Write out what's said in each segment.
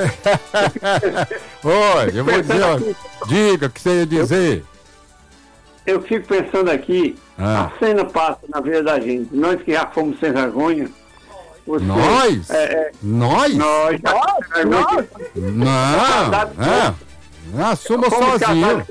Oi, eu vou dizer, ó, diga o que você ia dizer. Eu fico pensando aqui, a cena passa na vida da gente. Nós que já fomos sem vergonha. Você, nós? Nós? Nós. Não, assuma sozinho.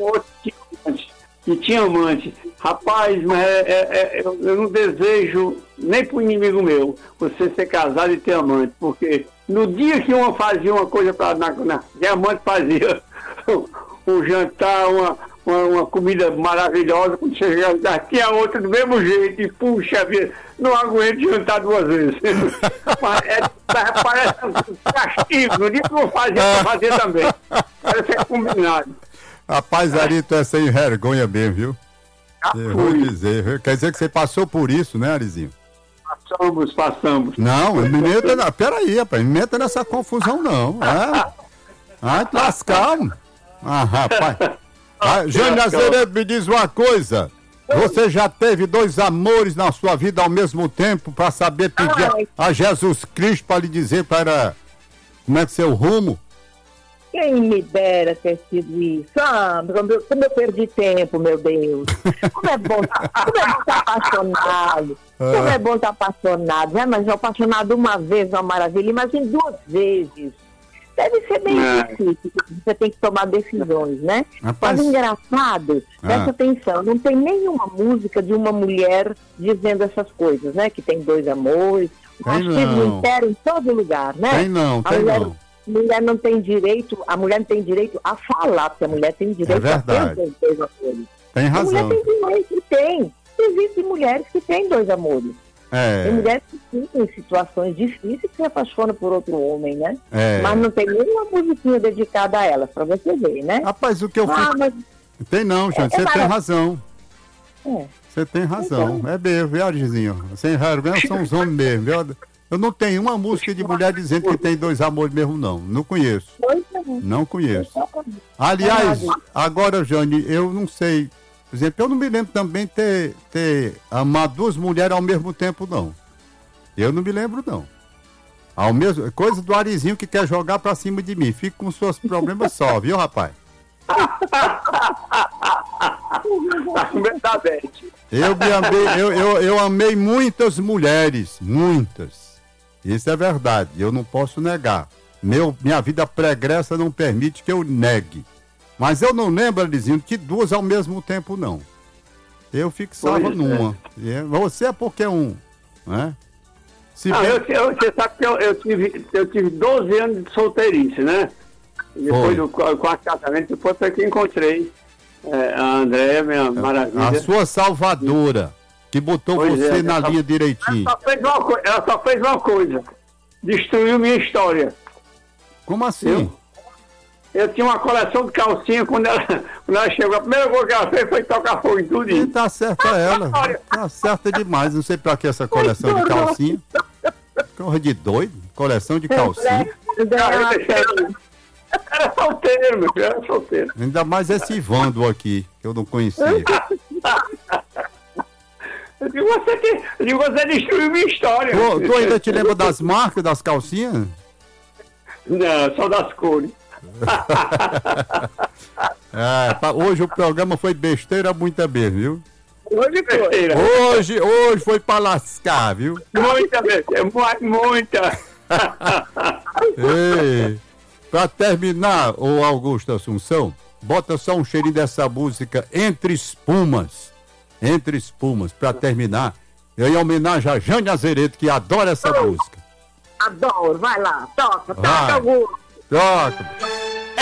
Que tinha amante. Rapaz, mas eu não desejo nem pro inimigo meu você ser casado e ter amante, porque no dia que uma fazia uma coisa que a amante fazia um jantar, uma comida maravilhosa, quando você já tinha outra do mesmo jeito, e puxa vida, não aguento jantar duas vezes. Parece um castigo, no dia que eu vou fazer, eu vou fazer também. Parece que é combinado. Rapaz, Arito é sem vergonha mesmo, viu? Eu vou dizer, viu? Quer dizer que você passou por isso, né, Arizinho? Passamos. Não, me meta peraí, rapaz, me meta nessa confusão não, mas calma. Rapaz. Jânio Azeredo, me diz uma coisa. Você já teve dois amores na sua vida ao mesmo tempo para saber pedir a Jesus Cristo para lhe dizer como é que é seu rumo? Quem me dera ter sido isso. Como eu perdi tempo, meu Deus. Como é bom estar apaixonado. Como é bom estar apaixonado. Mas apaixonado uma vez, uma maravilha. Imagine 2 vezes. Deve ser bem difícil. Você tem que tomar decisões, né? Mas engraçado, presta atenção, não tem nenhuma música de uma mulher dizendo essas coisas, né? Que tem 2 amores. O castigo inteiro em todo lugar, né? Tem não. A mulher não tem direito, a mulher não tem direito a falar, porque a mulher tem direito a ter 2 amores. Tem razão. A mulher tem direito, tem. Existem mulheres que têm 2 amores. Tem mulheres que ficam em situações difíceis que se apaixonam por outro homem, né? Mas não tem nenhuma musiquinha dedicada a elas, pra você ver, né? Rapaz, o que eu fico... Mas... Tem não, gente, você tem razão. Você tem razão. Então... É mesmo, viu, Arizinho? Sem vergonha são os homens mesmo, viu? Eu não tenho uma música de mulher dizendo que tem 2 amores mesmo, não. Não conheço. Não conheço. Aliás, agora, Jane, eu não sei. Por exemplo, eu não me lembro também ter amado 2 mulheres ao mesmo tempo, não. Eu não me lembro, não. Coisa do Arizinho que quer jogar pra cima de mim. Fica com seus problemas só, viu, rapaz? Eu amei muitas mulheres, muitas. Isso é verdade, eu não posso negar. Minha vida pregressa não permite que eu negue. Mas eu não lembro, dizendo que 2 ao mesmo tempo, não. Eu fixava numa. Você é porque é um, né? Você sabe que eu tive 12 anos de solteirice, né? Depois do quarto casamento, depois foi que encontrei a Andréia, minha maravilha. A sua salvadora, que botou você na linha direitinho. Ela só fez uma coisa. Destruiu minha história. Como assim? Eu tinha uma coleção de calcinha, quando ela chegou, a primeira coisa que ela fez foi tocar fogo em tudo. E tá certa ela. Tá certa demais. Não sei pra que essa coleção de calcinha. Corra de doido. Coleção de calcinha. Era solteiro, meu filho, era solteiro. Ainda mais esse Ivando aqui, que eu não conhecia. Eu digo, você destruiu minha história. Tu ainda te lembra das marcas das calcinhas? Não, só das cores. Hoje o programa foi besteira muita vez, viu? Hoje besteira. Hoje foi pra lascar, viu? Muita besteira, muita. Ei, pra terminar, ô Augusto Assunção, bota só um cheirinho dessa música Entre Espumas. Entre Espumas, pra terminar. Em homenagem a Jane Azeredo, que adora essa música. Adoro, vai lá, toca, Augusto. Toca.